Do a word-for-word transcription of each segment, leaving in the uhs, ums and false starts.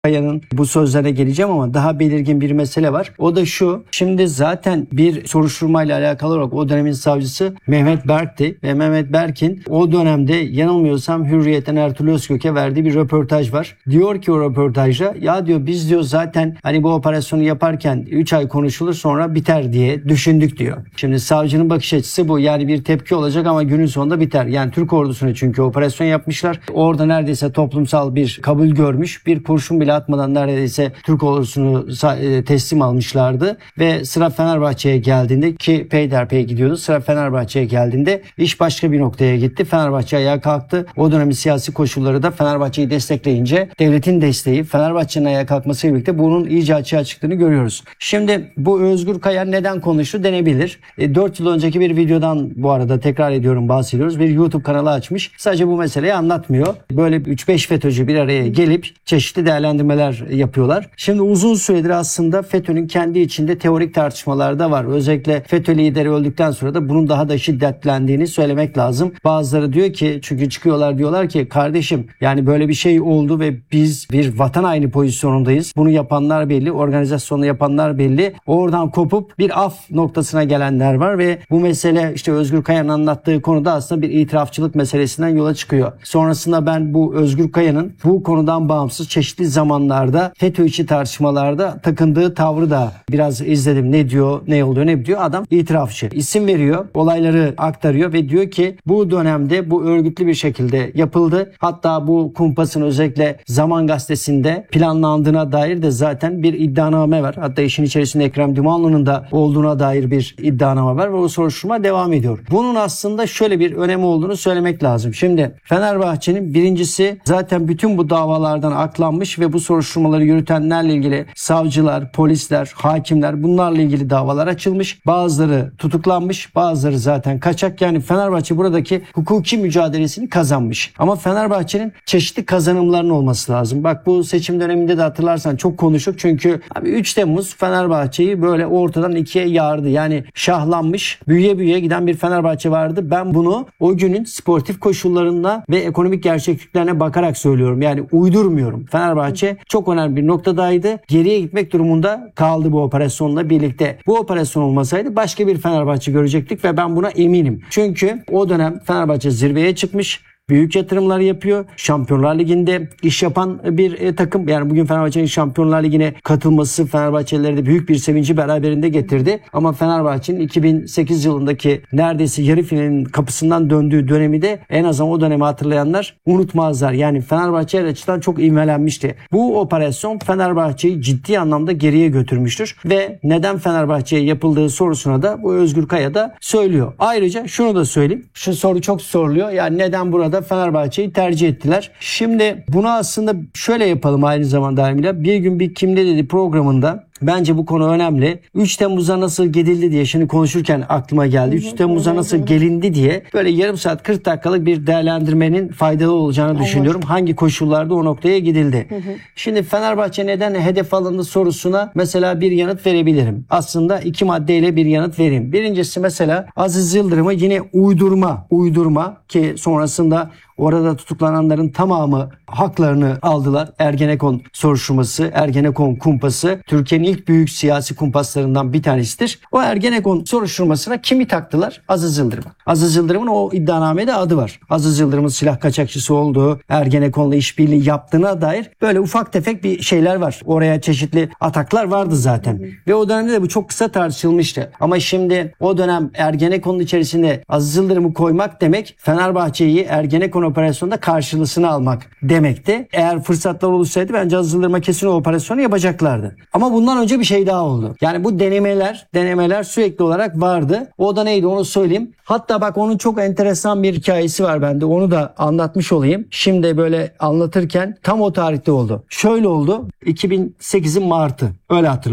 Kaya'nın bu sözlerine geleceğim ama daha belirgin bir mesele var. O da şu. Şimdi zaten bir soruşturmayla alakalı olarak o dönemin savcısı Mehmet Berk'ti ve Mehmet Berk'in o dönemde yanılmıyorsam Hürriyet'ten Ertuğrul Özkök'e verdiği bir röportaj var. Diyor ki o röportajda ya diyor biz diyor zaten hani bu operasyonu yaparken üç ay konuşulur sonra biter diye düşündük diyor. Şimdi savcının bakış açısı bu. Yani bir tepki olacak ama günün sonunda biter. Yani Türk ordusuna çünkü operasyon yapmışlar. Orada neredeyse toplumsal bir kabul görmüş. Bir kurşun bile atmadan neredeyse Türk ordusunu teslim almışlardı ve sıra Fenerbahçe'ye geldiğinde ki peyderpey gidiyordu. Sıra Fenerbahçe'ye geldiğinde iş başka bir noktaya gitti. Fenerbahçe ayağa kalktı. O dönemin siyasi koşulları da Fenerbahçe'yi destekleyince devletin desteği Fenerbahçe'nin ayağa kalkmasıyla birlikte bunun iyice açığa çıktığını görüyoruz. Şimdi bu Özgür Kaya neden konuştu denebilir. E, dört yıl önceki bir videodan bu arada tekrar ediyorum bahsediyoruz. Bir YouTube kanalı açmış. Sadece bu meseleyi anlatmıyor. Böyle üç beş FETÖ'cü bir araya gelip çeşitli değerlendirmeler yapıyorlar. Şimdi uzun süredir aslında FETÖ'nün kendi içinde teorik tartışmalar da var. Özellikle FETÖ lideri öldükten sonra da bunun daha da şiddetlendiğini söylemek lazım. Bazıları diyor ki çünkü çıkıyorlar diyorlar ki kardeşim yani böyle bir şey oldu ve biz bir vatan haini pozisyonundayız. Bunu yapanlar belli, organizasyonu yapanlar belli. Oradan kopup bir af noktasına gelenler var ve bu mesele işte Özgür Kaya'nın anlattığı konuda aslında bir itirafçılık meselesinden yola çıkıyor. Sonrasında ben bu Özgür Kaya'nın bu konudan bağımsız çeşitli zamanlarda FETÖ içi tartışmalarda takındığı tavrı da biraz izledim. Ne diyor, ne oluyor, ne diyor? Adam itirafçı. İsim veriyor, olayları aktarıyor ve diyor ki bu dönemde bu örgütlü bir şekilde yapıldı. Hatta bu kumpasın özellikle Zaman Gazetesi'nde planlandığına dair de zaten bir iddianame var. Hatta işin içerisinde Ekrem İmamoğlu'nun da olduğuna dair bir iddianame var ve o soruşturma devam ediyor. Bunun aslında şöyle bir önemi olduğunu söylemek lazım. Şimdi Fenerbahçe'nin birincisi zaten bütün bu davalardan aklanmış ve bu soruşturmaları yürütenlerle ilgili savcılar, polisler, hakimler bunlarla ilgili davalar açılmış. Bazıları tutuklanmış, bazıları zaten kaçak. Yani Fenerbahçe buradaki hukuki mücadelesini kazanmış. Ama Fenerbahçe'nin çeşitli kazanımlarının olması lazım. Bak bu seçim döneminde de hatırlarsan çok konuştuk. Çünkü abi üç Temmuz Fenerbahçe'yi böyle ortadan ikiye yardı. Yani şahlanmış, büyüye büyüye giden bir Fenerbahçe vardı. Ben bunu o günün sportif koşullarına ve ekonomik gerçekliklerine bakarak söylüyorum. Yani uydurmuyorum. Fenerbahçe çok önemli bir noktadaydı. Geriye gitmek durumunda kaldı bu operasyonla birlikte. Bu operasyon olmasaydı başka bir Fenerbahçe görecektik ve ben buna eminim. Çünkü o dönem Fenerbahçe zirveye çıkmış. Büyük yatırımlar yapıyor. Şampiyonlar Ligi'nde iş yapan bir e, takım. Yani bugün Fenerbahçe'nin Şampiyonlar Ligi'ne katılması Fenerbahçelilere de büyük bir sevinci beraberinde getirdi. Ama Fenerbahçe'nin iki bin sekiz yılındaki neredeyse yarı finalin kapısından döndüğü dönemi de en azından o dönemi hatırlayanlar unutmazlar. Yani Fenerbahçe her açıdan çok ivmelenmişti. Bu operasyon Fenerbahçe'yi ciddi anlamda geriye götürmüştür. Ve neden Fenerbahçe'ye yapıldığı sorusuna da bu Özgür Kaya da söylüyor. Ayrıca şunu da söyleyeyim. Şu soru çok soruluyor. Yani neden burada Fenerbahçe'yi tercih ettiler? Şimdi bunu aslında şöyle yapalım aynı zamanda Emine. Bir gün bir Kimde Dedi programında bence bu konu önemli. üç Temmuz'a nasıl gidildi diye şimdi konuşurken aklıma geldi. üç Temmuz'a nasıl gelindi diye böyle yarım saat kırk dakikalık bir değerlendirmenin faydalı olacağını Olur. düşünüyorum. Hangi koşullarda o noktaya gidildi? Hı hı. Şimdi Fenerbahçe neden hedef alındı sorusuna mesela bir yanıt verebilirim. Aslında iki maddeyle bir yanıt vereyim. Birincisi mesela Aziz Yıldırım'ı yine uydurma, uydurma ki sonrasında orada tutuklananların tamamı haklarını aldılar. Ergenekon soruşturması, Ergenekon kumpası Türkiye'nin ilk büyük siyasi kumpaslarından bir tanesidir. O Ergenekon soruşturmasına kimi taktılar? Aziz Yıldırım'ı. Aziz Yıldırım'ın o iddianamede adı var. Aziz Yıldırım'ın silah kaçakçısı olduğu, Ergenekon'la işbirliği yaptığına dair böyle ufak tefek bir şeyler var. Oraya çeşitli ataklar vardı zaten. Hı hı. Ve o dönemde de bu çok kısa tartışılmıştı. Ama şimdi o dönem Ergenekon'un içerisinde Aziz Yıldırım'ı koymak demek Fenerbahçe'yi Ergenekon operasyonda karşılığını almak demekti. Eğer fırsatlar oluşsaydı bence Aziz Yıldırım'a kesin o operasyonu yapacaklardı. Ama bundan önce bir şey daha oldu. Yani bu denemeler, denemeler sürekli olarak vardı. O da neydi onu söyleyeyim. Hatta bak onun çok enteresan bir hikayesi var bende. Onu da anlatmış olayım. Şimdi böyle anlatırken tam o tarihte oldu. Şöyle oldu. iki bin sekizin Mart'ı. Öyle hatırlıyorum.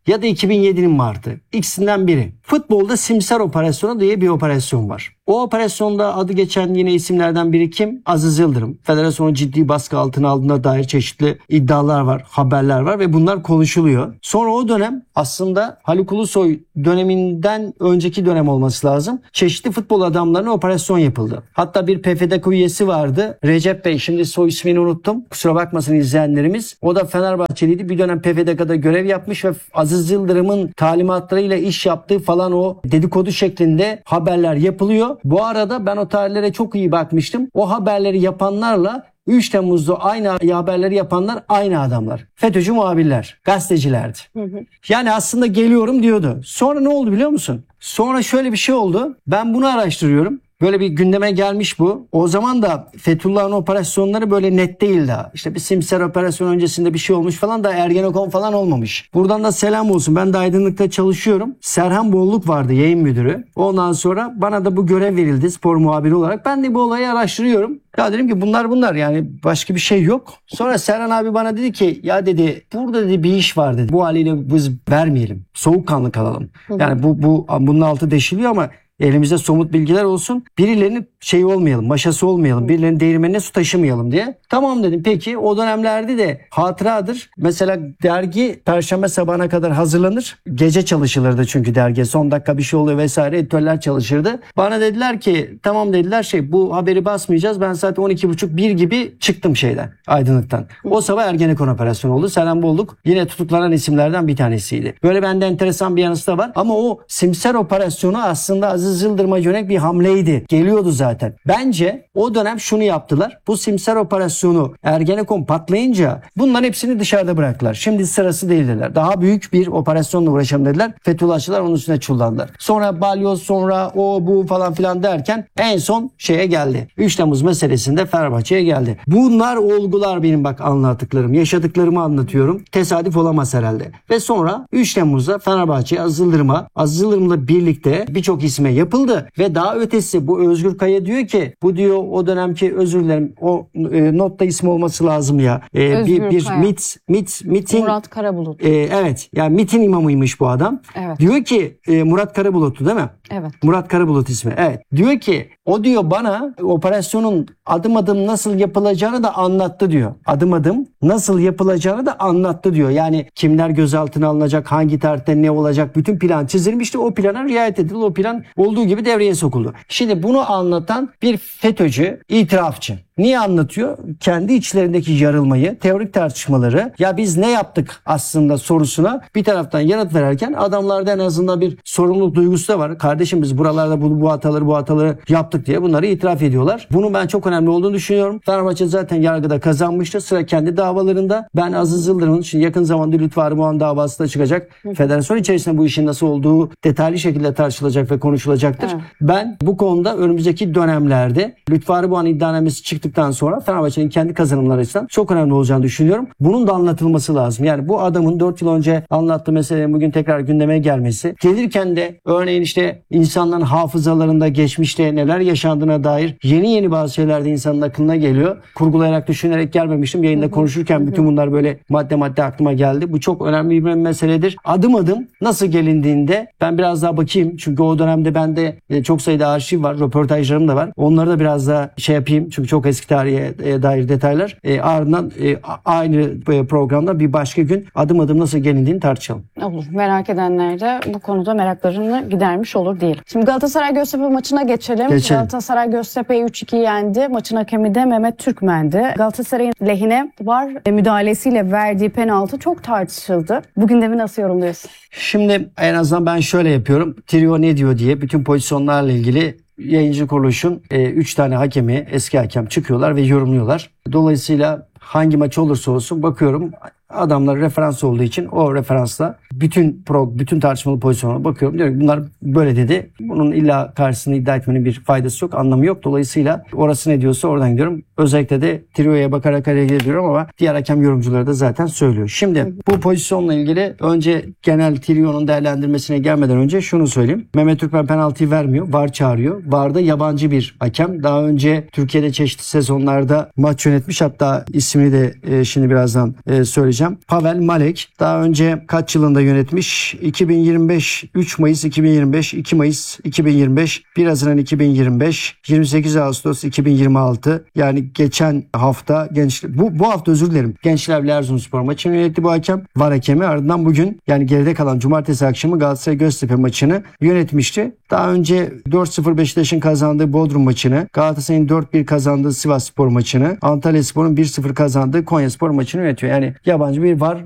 ya da iki bin yedinin Mart'ı. İkisinden biri. Futbolda simsar operasyonu diye bir operasyon var. O operasyonda adı geçen yine isimlerden biri kim? Aziz Yıldırım. Federasyonu ciddi baskı altına aldığına dair çeşitli iddialar var, haberler var ve bunlar konuşuluyor. Sonra o dönem aslında Haluk Ulusoy döneminden önceki dönem olması lazım. Çeşitli futbol adamlarına operasyon yapıldı. Hatta bir P F D K üyesi vardı. Recep Bey, şimdi soy ismini unuttum. Kusura bakmasın izleyenlerimiz. O da Fenerbahçeliydi. Bir dönem P F D K'da görev yapmış ve Aziz Yıldırım'ın talimatlarıyla iş yaptığı falan o dedikodu şeklinde haberler yapılıyor. Bu arada ben o tarihlere çok iyi bakmıştım. O haberleri yapanlarla üç Temmuz'da aynı haberleri yapanlar aynı adamlar. FETÖ'cü muhabirler, gazetecilerdi. Hı hı. Yani aslında geliyorum diyordu. Sonra ne oldu biliyor musun? Sonra şöyle bir şey oldu. Ben bunu araştırıyorum. Böyle bir gündeme gelmiş bu. O zaman da Fethullah'ın operasyonları böyle net değil daha. İşte bir simsar operasyon öncesinde bir şey olmuş falan da Ergenekon falan olmamış. Buradan da selam olsun. Ben de aydınlıkta çalışıyorum. Serhan Bolluk vardı yayın müdürü. Ondan sonra bana da bu görev verildi spor muhabiri olarak. Ben de bu olayı araştırıyorum. Ya dedim ki bunlar bunlar yani başka bir şey yok. Sonra Serhan abi bana dedi ki ya dedi burada dedi bir iş var dedi. Bu haliyle biz vermeyelim. Soğukkanlı kalalım. Yani bu bu bunun altı deşiliyor ama elimizde somut bilgiler olsun. Birilerinin şeyi olmayalım, maşası olmayalım. Birilerinin değirmenine su taşımayalım diye. Tamam dedim. Peki o dönemlerde de hatıradır. Mesela dergi Perşembe sabahına kadar hazırlanır. Gece çalışılırdı çünkü dergi. Son dakika bir şey oluyor vesaire. Editörler çalışırdı. Bana dediler ki tamam dediler şey bu haberi basmayacağız. Ben zaten on iki buçuk bir gibi çıktım şeyden. Aydınlıktan. O sabah Ergenekon operasyonu oldu. Selam Bolluk yine tutuklanan isimlerden bir tanesiydi. Böyle bende enteresan bir yanısı da var. Ama o simsar operasyonu aslında Aziz Yıldırım'a yönelik bir hamleydi. Geliyordu zaten. Bence o dönem şunu yaptılar. Bu simsar operasyonu Ergenekon patlayınca bunların hepsini dışarıda bıraktılar. Şimdi sırası değil dediler. Daha büyük bir operasyonla uğraşalım dediler. Fethullahçılar onun üstüne çullandılar. Sonra balyoz sonra o bu falan filan derken en son şeye geldi. üç Temmuz meselesinde Fenerbahçe'ye geldi. Bunlar olgular benim bak anlattıklarım. Yaşadıklarımı anlatıyorum. Tesadüf olamaz herhalde. Ve sonra üç Temmuz'da Fenerbahçe Aziz Yıldırım'a Aziz Yıldırım'la birlikte birçok isme yapıldı ve daha ötesi bu Özgür Kaya diyor ki bu diyor o dönemki özür dilerim o e, notta ismi olması lazım ya. E, bir bir mit mit mitin Murat Karabulut. E, evet yani mitin imamıymış bu adam. Evet. Diyor ki e, Murat Karabulut'tu değil mi? Evet. Murat Karabulut ismi. Evet. Diyor ki o diyor bana operasyonun adım adım nasıl yapılacağını da anlattı diyor. Adım adım nasıl yapılacağını da anlattı diyor. Yani kimler gözaltına alınacak, hangi tarihte ne olacak bütün plan çizilmişti. O plana riayet edildi. O plan olduğu gibi devreye sokuldu. Şimdi bunu anlatan bir FETÖ'cü, itirafçı. Niye anlatıyor? Kendi içlerindeki yarılmayı, teorik tartışmaları ya biz ne yaptık aslında sorusuna bir taraftan yanıt verirken adamlarda en azından bir sorumluluk duygusu da var. Kardeşim biz buralarda bu, bu hataları bu hataları yaptık diye bunları itiraf ediyorlar. Bunun ben çok önemli olduğunu düşünüyorum. Fenerbahçe zaten yargıda kazanmıştı. Sıra kendi davalarında. Ben Aziz Yıldırım'ın şimdi yakın zamanda Lütfü Arıboğan davası da çıkacak. Federasyon içerisinde bu işin nasıl olduğu detaylı şekilde tartışılacak ve konuşulacaktır. Evet. Ben bu konuda önümüzdeki dönemlerde Lütfü Arıboğan iddianamesi çıktı sonra Fenerbahçe'nin kendi kazanımları açısından çok önemli olacağını düşünüyorum. Bunun da anlatılması lazım. Yani bu adamın dört yıl önce anlattığı meselenin bugün tekrar gündeme gelmesi, gelirken de örneğin işte insanların hafızalarında geçmişte neler yaşandığına dair yeni yeni bazı şeyler de insanın aklına geliyor. Kurgulayarak, düşünerek gelmemiştim. Yayında konuşurken bütün bunlar böyle madde madde aklıma geldi. Bu çok önemli bir meseledir. Adım adım nasıl gelindiğinde ben biraz daha bakayım. Çünkü o dönemde bende çok sayıda arşiv var. Röportajlarım da var. Onları da biraz daha şey yapayım. Çünkü çok eski tarihe dair detaylar. E, ardından e, aynı programda bir başka gün adım adım nasıl gelindiğini tartışalım. Olur. Merak edenler de bu konuda meraklarını gidermiş olur diyelim. Şimdi Galatasaray Göztepe maçına geçelim. geçelim. Galatasaray Göztepe'yi üç iki yendi. Maçın hakemi de Mehmet Türkmen'di. Galatasaray'ın lehine var müdahalesiyle verdiği penaltı çok tartışıldı. Bu gündemi nasıl yorumluyorsun? Şimdi en azından ben şöyle yapıyorum. Trio ne diyor diye bütün pozisyonlarla ilgili yayıncı kuruluşun üç e, tane hakemi, eski hakem çıkıyorlar ve yorumluyorlar. Dolayısıyla hangi maç olursa olsun bakıyorum adamlar referans olduğu için o referansla bütün pro, bütün tartışmalı pozisyonlara bakıyorum. Diyorum bunlar böyle dedi. Bunun illa karşısını iddia etmenin bir faydası yok, anlamı yok. Dolayısıyla orası ne diyorsa oradan gidiyorum. Özellikle de Trio'ya bakarak hareket ediyorum ama diğer hakem yorumcuları da zaten söylüyor. Şimdi bu pozisyonla ilgili önce genel Trio'nun değerlendirmesine gelmeden önce şunu söyleyeyim. Mehmet Türkmen penaltıyı vermiyor. V A R çağırıyor. V A R'da yabancı bir hakem. Daha önce Türkiye'de çeşitli sezonlarda maç yönetmiş. Hatta ismini de e, şimdi birazdan e, söyleyeceğim. vereceğim. Pavel Malek daha önce kaç yılında yönetmiş? iki bin yirmi beş, üç Mayıs iki bin yirmi beş, iki Mayıs iki bin yirmi beş, bir Haziran iki bin yirmi beş, yirmi sekiz Ağustos iki bin yirmi altı. Yani geçen hafta genç bu bu hafta özür dilerim. Gençler Birliği Erzurumspor maçını yönetti bu hakem. VAR hakemi. Ardından bugün yani geride kalan cumartesi akşamı Galatasaray Göztepe maçını yönetmişti. Daha önce dört sıfır Beşiktaş'ın kazandığı Bodrum maçını, Galatasaray'ın dört bir kazandığı Sivasspor maçını, Antalyaspor'un bir sıfır kazandığı Konyaspor maçını yönetiyor. Yani yabancı bir VAR